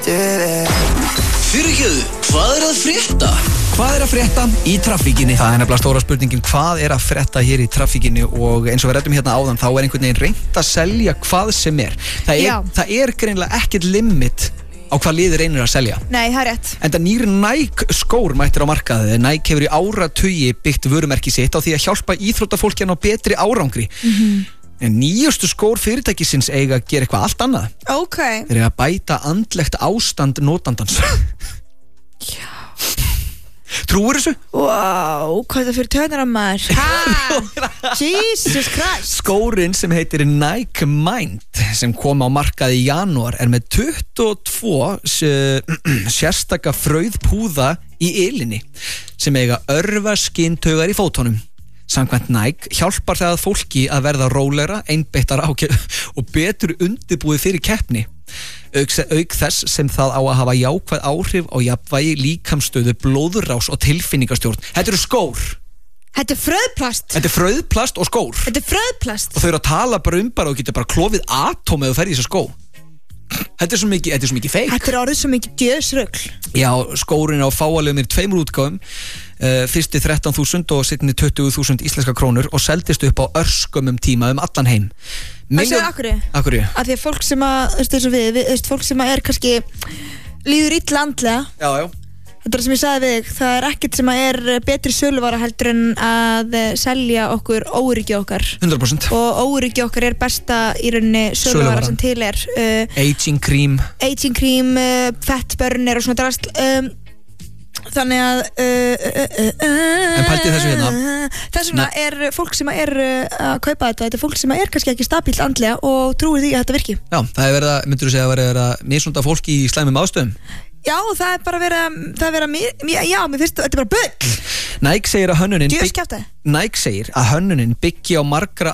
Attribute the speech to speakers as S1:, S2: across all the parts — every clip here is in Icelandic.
S1: Fyrirgefðu, hvað að frétta?
S2: Hvað að frétta í traffíkinni? Það nefnilega stóra spurningin, hvað að frétta hér í traffíkinni? Og eins og við ræddum hérna áðan, þá einhvern veginn reynt að selja hvað sem Það greinilega ekkert limit á hvað liðið reynir að selja.
S3: Nei, það rétt.
S2: En það nýr Nike skór mættir á markaði. Nike hefur í áratugi byggt vörumerki sitt á því að hjálpa íþróttafólki að ná betri árangri. En nýjustu skór fyrirtækisins eiga að gera eitthvað allt annað.
S3: Ok.
S2: Þeir eiga að bæta andlegt ástand notandans.
S3: Já.
S2: Trúir þessu?
S3: Wow, hvað er það fyrir tönar að maður? Jesus Christ.
S2: Skórinn sem heitir Nike Mind sem kom á markaði í janúar er með 22 sérstaka frauðpúða í ilinni sem eiga örva skintaugar í fótunum. Samkvæmt Nike hjálpar það að fólki að verða rólegra, einbeittara og betur undirbúið fyrir keppni. Auk þess sem það á að hafa jákvæð áhrif á jafnvægi, líkamsstöðu, blóðrás og tilfinningastjórn. Þetta eru skór.
S3: Þetta er frauðplast.
S2: Þetta er frauðplast og skór.
S3: Þetta er frauðplast.
S2: Og þau eru að tala bara og geta bara klofið atóm eða þú ferð í þessa skó. Þetta er svo mikið fake.
S3: Þetta er orðið svo mikið djöðsrugl. Já,
S2: skórin á fáalegum í 2 útgáfum. Fyrsti 13.000 og seinni 20.000 íslenska krónur og seldist upp á örskömmum tíma allan heim.
S3: Það séu akkurri? Af því að fólk sem að, fólk sem að kannski líður illa andlega.
S2: Já.
S3: Þetta er sem ég sagði við þig, það er ekkert sem að betri söluvara heldur en að selja okkur óöryggi okkar.
S2: 100%. Og
S3: óöryggi okkar er besta í rauninni söluvara sem til er.
S2: Aging cream,
S3: fat burner og svona drast. Þannig að
S2: en pælti þessu hérna.
S3: Þess vegna er fólk sem er að kaupa þetta er fólk sem er kannski ekki stabíl andlega og trúir því að þetta virki.
S2: Já, það er verið að, myndirðu segja að verið að misnota fólki í slæmum aðstöðum?
S3: Já, það er bara mér finnst þetta er bara bull.
S2: Nike segir að hönnunin byggi á margra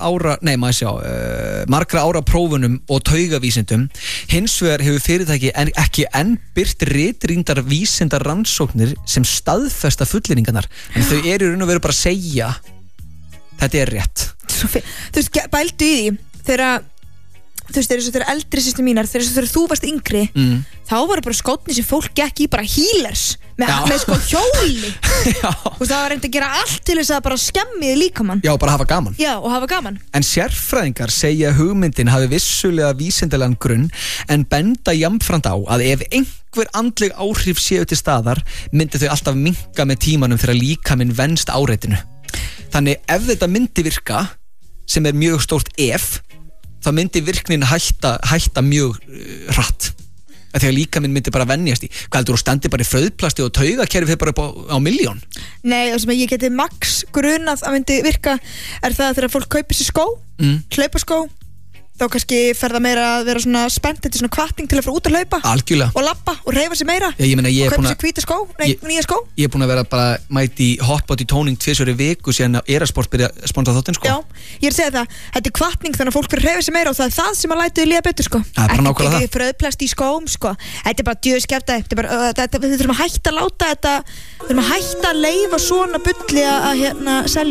S2: ára prófunum og taugavísindum. Hins vegar hefur fyrirtæki ekki enn birt ritrýndar vísindar rannsóknir sem staðfesta fullyrðingarnar. En þau eru í raun og veru bara að segja þetta er rétt.
S3: Þú veist, bældu í því þegar eldri systur mínar, þegar þú varst yngri, þá voru bara skotni sem fólk gekk í bara healers með sko hjóli. Og það var reynd að gera allt til þess að bara skemmið líkamann.
S2: Já, bara hafa gaman.
S3: Já, og hafa gaman.
S2: En sérfræðingar segja að hugmyndin hafi vissulega vísindalegan grunn en benda jafnframt á að ef einhver andleg áhrif séu til staðar myndi þau alltaf minnka með tímanum þegar líkaminn venst áreitinu. Þannig ef þetta myndi virka, sem er mjög stórt þá myndi virknin hætta mjög hratt. Þegar líkaminn myndi bara venjast í. Hvað heldur þú standi bara í frauðplasti og taugakerfi fyrir bara upp á milljón? Nei,
S3: það sem ég geti max grunað að myndi virka er það að þegar fólk kaupir sér skó, hlaupaskó, þá kannski fer það meira að vera svona spennt, þetta er svona hvatning til að fara út að hlaupa.
S2: Algjörlega.
S3: Og labba og hreyfa sig meira.
S2: Ég meina,
S3: og kaupa sér hvíta skó, nýja skó.
S2: Ég er búin að vera bara mæti í hot body toning 2 viku síðan að Erasport byrja að sponsa þáttinn sko.
S3: Já, ég er að segja það, þetta er hvatning þannig að fólk fyrir að hreyfa sig meira og það er það sem að lætu þið líða betur sko.
S2: Það er bara nákvæmlega það.
S3: Ekki frauðplast í skóm sko. Þetta er bara djöðskefta, við þurfum að hætta að láta þetta, við þurfum að hætta að leyfa svona bulli að selja